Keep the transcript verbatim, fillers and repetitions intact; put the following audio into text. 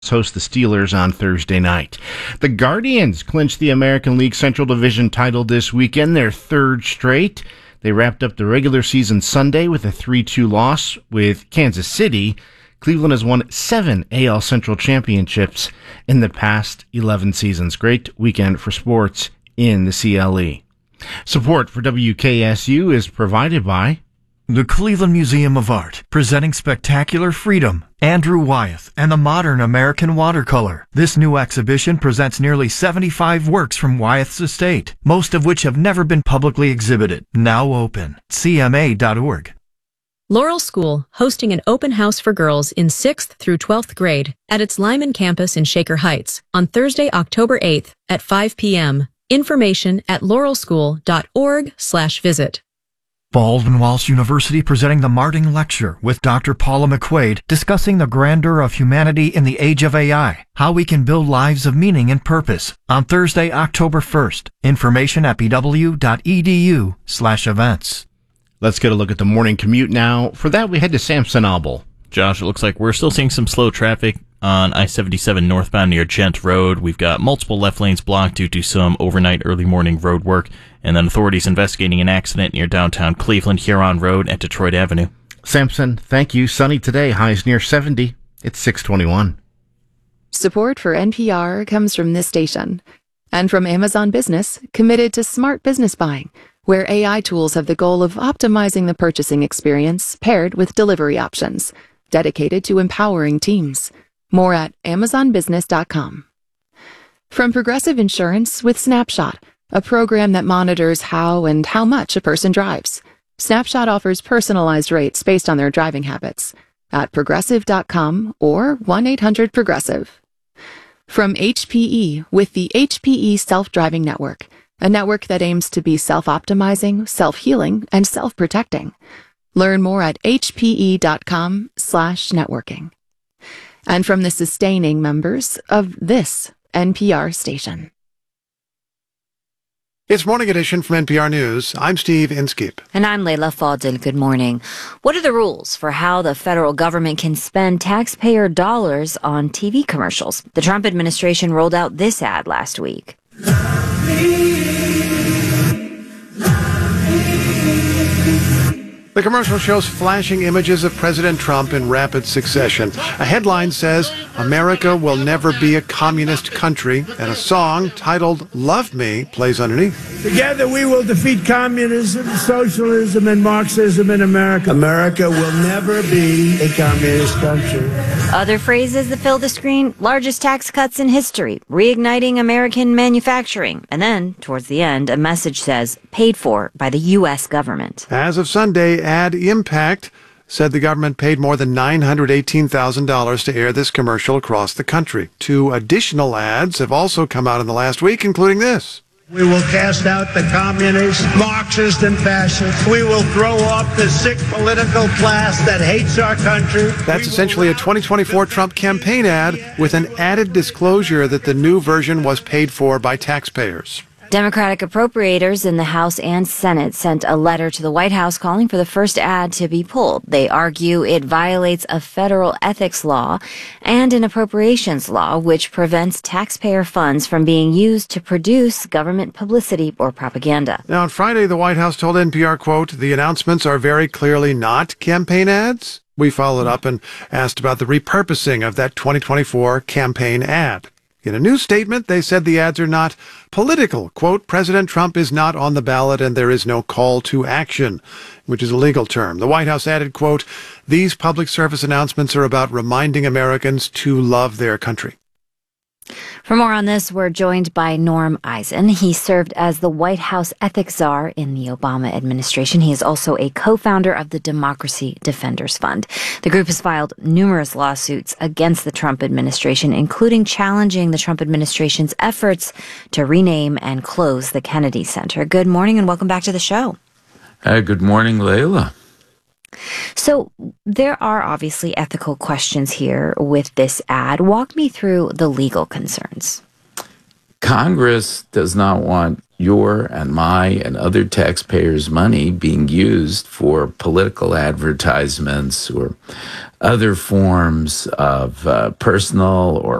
host the Steelers on Thursday night. The Guardians clinched the American League Central Division title this weekend, their third straight. They wrapped up the regular season Sunday with a three two loss with Kansas City. Cleveland has won seven A L Central championships in the past eleven seasons. Great weekend for sports in the C L E. Support for W K S U is provided by the Cleveland Museum of Art, presenting Spectacular Freedom, Andrew Wyeth, and the Modern American Watercolor. This new exhibition presents nearly seventy-five works from Wyeth's estate, most of which have never been publicly exhibited. Now open. C M A dot org. Laurel School, hosting an open house for girls in sixth through twelfth grade at its Lyman campus in Shaker Heights on Thursday, October eighth at five p.m. Information at laurel school dot org slash visit. Baldwin Walsh University presenting the Marting Lecture with Doctor Paula McQuaid, discussing the grandeur of humanity in the age of A I, how we can build lives of meaning and purpose, on Thursday, October first. Information at b w dot e d u slash events. Let's get a look at the morning commute now. For that, we head to Sampson Auble. Josh, it looks like we're still seeing some slow traffic on I seventy-seven northbound near Gent Road. We've got multiple left lanes blocked due to some overnight early morning road work, and then authorities investigating an accident near downtown Cleveland, Huron Road at Detroit Avenue. Sampson, thank you. Sunny today, highs near seventy. It's six twenty-one. Support for N P R comes from this station and from Amazon Business, committed to smart business buying, where A I tools have the goal of optimizing the purchasing experience paired with delivery options, dedicated to empowering teams. More at amazon business dot com. From Progressive Insurance with Snapshot, a program that monitors how and how much a person drives. Snapshot offers personalized rates based on their driving habits at progressive dot com or one eight hundred progressive. From H P E with the H P E Self-Driving Network, a network that aims to be self-optimizing, self-healing, and self-protecting. Learn more at h p e dot com slash networking. And from the sustaining members of this N P R station. It's Morning Edition from N P R News. I'm Steve Inskeep. And I'm Layla Fadel. Good morning. What are the rules for how the federal government can spend taxpayer dollars on T V commercials? The Trump administration rolled out this ad last week. Love me, love me. The commercial shows flashing images of President Trump in rapid succession. A headline says, "America will never be a communist country," and a song titled "Love Me" plays underneath. Together we will defeat communism, socialism, and Marxism in America. America will never be a communist country. Other phrases that fill the screen: largest tax cuts in history, reigniting American manufacturing. And then, towards the end, a message says, paid for by the U S government. As of Sunday, Ad Impact said the government paid more than nine hundred eighteen thousand dollars to air this commercial across the country. Two additional ads have also come out in the last week, including this. We will cast out the communists, Marxists, and fascists. We will throw off the sick political class that hates our country. That's essentially a twenty twenty-four Trump campaign ad with an added disclosure that the new version was paid for by taxpayers. Democratic appropriators in the House and Senate sent a letter to the White House calling for the first ad to be pulled. They argue it violates a federal ethics law and an appropriations law, which prevents taxpayer funds from being used to produce government publicity or propaganda. Now, on Friday, the White House told N P R, quote, "The announcements are very clearly not campaign ads." We followed up and asked about the repurposing of that twenty twenty-four campaign ad. In a new statement, they said the ads are not political. Quote, "President Trump is not on the ballot and there is no call to action," which is a legal term. The White House added, quote, "These public service announcements are about reminding Americans to love their country." For more on this, we're joined by Norm Eisen. He served as the White House ethics czar in the Obama administration. He is also a co-founder of the Democracy Defenders Fund. The group has filed numerous lawsuits against the Trump administration, including challenging the Trump administration's efforts to rename and close the Kennedy Center. Good morning and welcome back to the show. Uh, good morning, Layla. So there are obviously ethical questions here with this ad. Walk me through the legal concerns. Congress does not want your and my and other taxpayers' money being used for political advertisements or other forms of uh, personal or